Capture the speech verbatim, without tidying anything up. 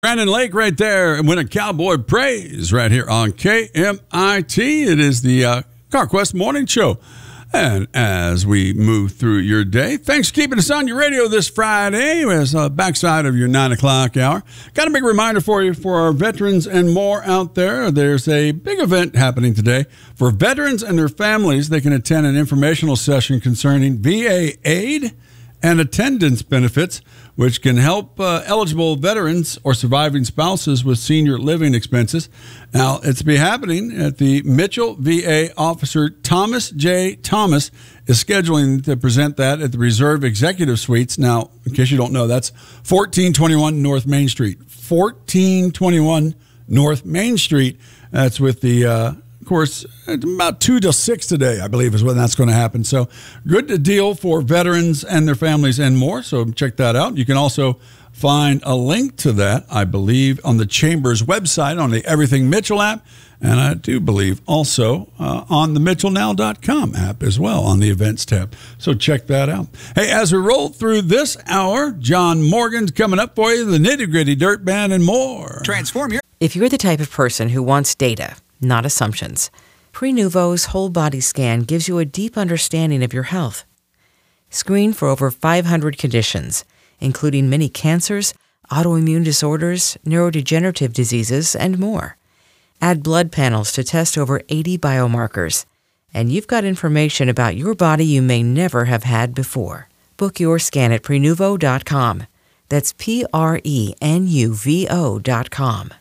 Brandon Lake right there, and When a Cowboy Prays right here on K M I T. It is the uh, CarQuest Morning Show. And as we move through your day, thanks for keeping us on your radio this Friday as a backside of your nine o'clock hour. Got a big reminder for you for our veterans and more out there. There's a big event happening today. For veterans and their families, they can attend an informational session concerning V A aid and attendance benefits, which can help uh, eligible veterans or surviving spouses with senior living expenses. Now, it's be happening at the Mitchell V A. Officer Thomas J. Thomas is scheduling to present that at the Reserve Executive Suites. Now, in case you don't know, that's fourteen twenty-one North Main Street. fourteen twenty-one North Main Street. That's with the... Uh, Of course, about two to six today, I believe, is when that's going to happen. So good deal for veterans and their families and more. So check that out. You can also find a link to that, I believe, on the Chamber's website, on the Everything Mitchell app. And I do believe also uh, on the Mitchell Now dot com app as well on the events tab. So check that out. Hey, as we roll through this hour, John Morgan's coming up for you, the Nitty Gritty Dirt Band and more. Transform your... If you're the type of person who wants data, not assumptions, Prenuvo's whole body scan gives you a deep understanding of your health. Screen for over five hundred conditions, including many cancers, autoimmune disorders, neurodegenerative diseases, and more. Add blood panels to test over eighty biomarkers, and you've got information about your body you may never have had before. Book your scan at Prenuvo dot com. That's P R E N U V O dot com.